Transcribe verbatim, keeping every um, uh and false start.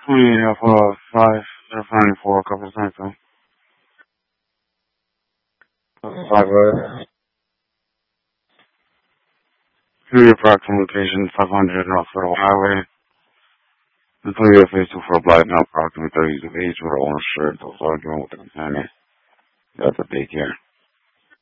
twenty off uh five. They're finding for a couple of times though. Five uh three approximate location five hundred off Federal Highway. The three of face two for a black now approximately thirty years of age with an orange shirt, those arguing with the companion. That's a daycare.